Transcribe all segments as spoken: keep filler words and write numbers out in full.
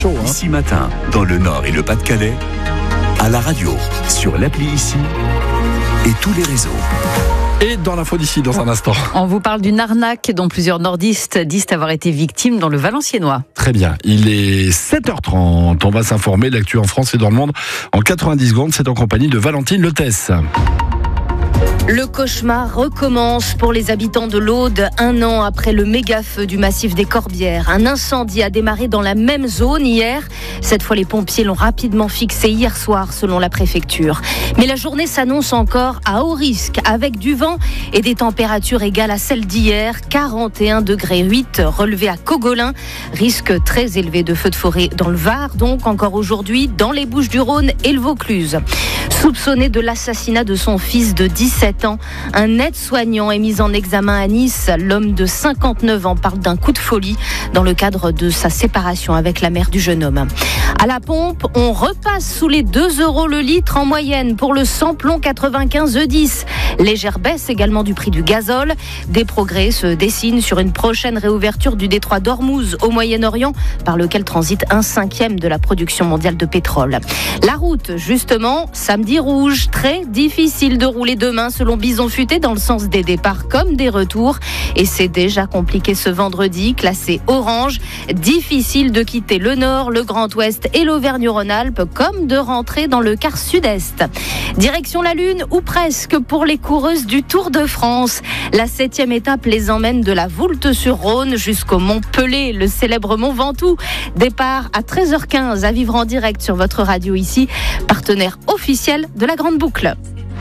Ici matin, dans le Nord et le Pas-de-Calais, à la radio, sur l'appli Ici et tous les réseaux. Et dans l'info d'ici, dans un instant. On vous parle d'une arnaque dont plusieurs nordistes disent avoir été victimes dans le Valenciennois. Très bien, il est sept heures trente. On va s'informer de l'actu en France et dans le monde en quatre-vingt-dix secondes. C'est en compagnie de Valentine Letesse. Le cauchemar recommence pour les habitants de l'Aude, un an après le méga-feu du massif des Corbières. Un incendie a démarré dans la même zone hier. Cette fois, les pompiers l'ont rapidement fixé hier soir, selon la préfecture. Mais la journée s'annonce encore à haut risque, avec du vent et des températures égales à celles d'hier. quarante et un degrés huit relevés à Cogolin. Risque très élevé de feux de forêt dans le Var, donc encore aujourd'hui, dans les Bouches-du-Rhône et le Vaucluse. Soupçonné de l'assassinat de son fils de dix-sept ans, un aide-soignant est mis en examen à Nice. L'homme de cinquante-neuf ans parle d'un coup de folie dans le cadre de sa séparation avec la mère du jeune homme. À la pompe, on repasse sous les deux euros le litre en moyenne pour le samplon quatre-vingt-quinze E dix. Légère baisse également du prix du gazole. Des progrès se dessinent sur une prochaine réouverture du détroit d'Ormuz au Moyen-Orient, par lequel transite un cinquième de la production mondiale de pétrole. La route, justement, samedi rouge, très difficile de rouler demain selon Bison Futé dans le sens des départs comme des retours. Et c'est déjà compliqué ce vendredi, classé orange. Difficile de quitter le Nord, le Grand Ouest et l'Auvergne-Rhône-Alpes, comme de rentrer dans le quart sud-est. Direction la Lune, ou presque, pour les coureuses du Tour de France. La septième étape les emmène de la Voulte-sur-Rhône jusqu'au Mont Pelé, le célèbre Mont Ventoux. Départ à treize heures quinze à vivre en direct sur votre radio ici, partenaire officiel de la Grande Boucle.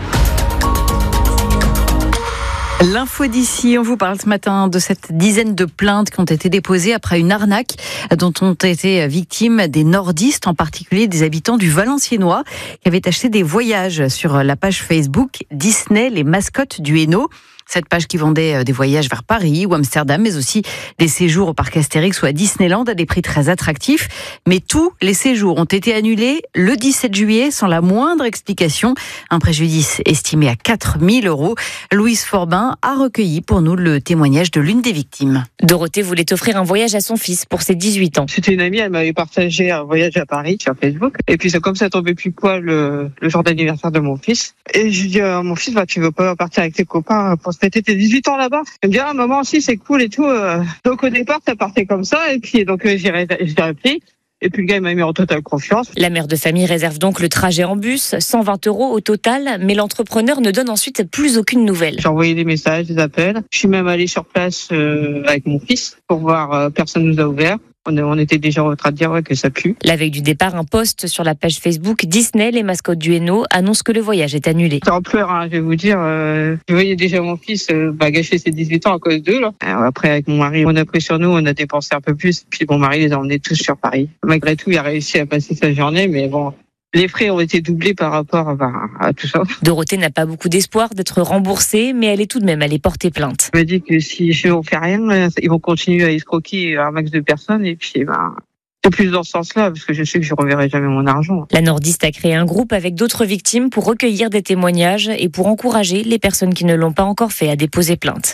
L'info d'ici, on vous parle ce matin de cette dizaine de plaintes qui ont été déposées après une arnaque dont ont été victimes des nordistes, en particulier des habitants du Valenciennois, qui avaient acheté des voyages sur la page Facebook Disney, les mascottes du Hainaut. Cette page qui vendait des voyages vers Paris ou Amsterdam, mais aussi des séjours au parc Astérix ou à Disneyland à des prix très attractifs. Mais tous les séjours ont été annulés le dix-sept juillet sans la moindre explication. Un préjudice estimé à quatre mille euros. Louise Forbin a recueilli pour nous le témoignage de l'une des victimes. Dorothée voulait offrir un voyage à son fils pour ses dix-huit ans. C'était une amie, elle m'avait partagé un voyage à Paris sur Facebook. Et puis c'est comme ça tombait plus poil le, le jour d'anniversaire de mon fils. Et je dis à mon fils, bah, tu veux pas partir avec tes copains pour fêter tes dix-huit ans là-bas? Il me dit, ah maman aussi c'est cool et tout. Donc au départ ça partait comme ça et puis donc j'ai repris. Et puis le gars il m'a mis en totale confiance. La mère de famille réserve donc le trajet en bus, cent vingt euros au total, mais l'entrepreneur ne donne ensuite plus aucune nouvelle. J'ai envoyé des messages, des appels. Je suis même allée sur place euh, avec mon fils pour voir, euh, personne nous a ouvert. On, on était déjà en train de dire ouais, que ça pue. La veille du départ, un post sur la page Facebook Disney, les mascottes du Hainaut, annonce que le voyage est annulé. C'est en pleurs, hein, je vais vous dire. Euh, je voyais déjà mon fils euh, bah, gâcher ses dix-huit ans à cause d'eux. Là. Alors, après, avec mon mari, on a pris sur nous, on a dépensé un peu plus. Puis mon mari les a emmenés tous sur Paris. Malgré tout, il a réussi à passer sa journée, mais bon... Les frais ont été doublés par rapport bah, à tout ça. Dorothée n'a pas beaucoup d'espoir d'être remboursée, mais elle est tout de même allée porter plainte. Je me dis que si je ne fais rien, ils vont continuer à escroquer un max de personnes et puis bah, c'est plus dans ce sens-là parce que je sais que je ne reverrai jamais mon argent. La nordiste a créé un groupe avec d'autres victimes pour recueillir des témoignages et pour encourager les personnes qui ne l'ont pas encore fait à déposer plainte.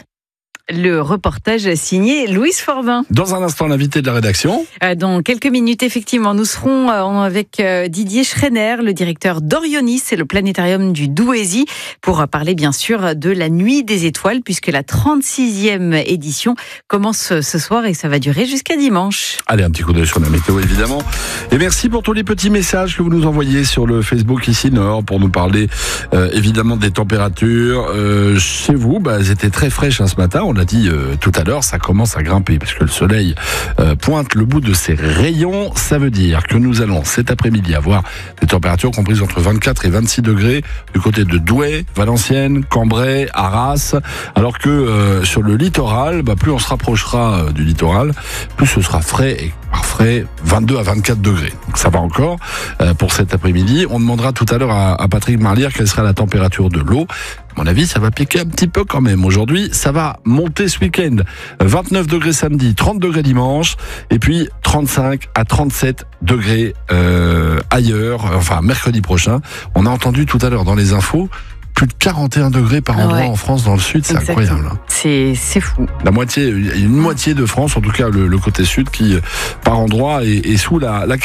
Le reportage signé Louise Forbin. Dans un instant, l'invité de la rédaction. Dans quelques minutes, effectivement, nous serons avec Didier Schreiner, le directeur d'Orionis, c'est le planétarium du Douaisis, pour parler bien sûr de la Nuit des Étoiles, puisque la trente-sixième édition commence ce soir et ça va durer jusqu'à dimanche. Allez, un petit coup d'œil sur la météo, évidemment. Et merci pour tous les petits messages que vous nous envoyez sur le Facebook Ici Nord pour nous parler euh, évidemment des températures. Euh, chez vous, bah, elles étaient très fraîches hein, ce matin. On l'a dit euh, tout à l'heure, ça commence à grimper parce que le soleil euh, pointe le bout de ses rayons. Ça veut dire que nous allons cet après-midi avoir des températures comprises entre vingt-quatre et vingt-six degrés du côté de Douai, Valenciennes, Cambrai, Arras. Alors que euh, sur le littoral, bah, plus on se rapprochera euh, du littoral, plus ce sera frais et par frais vingt-deux à vingt-quatre degrés. Donc ça va encore euh, pour cet après-midi. On demandera tout à l'heure à, à Patrick Marlière quelle sera la température de l'eau. À mon avis, ça va piquer un petit peu quand même. Aujourd'hui, ça va monter ce week-end. vingt-neuf degrés samedi, trente degrés dimanche, et puis trente-cinq à trente-sept degrés euh, ailleurs, enfin mercredi prochain. On a entendu tout à l'heure dans les infos plus de quarante et un degrés par endroit Ouais. en France, dans le sud, c'est Exactement. incroyable. hein. C'est c'est fou. La moitié, il y a une moitié de France, en tout cas le, le côté sud, qui par endroit est, est sous la, la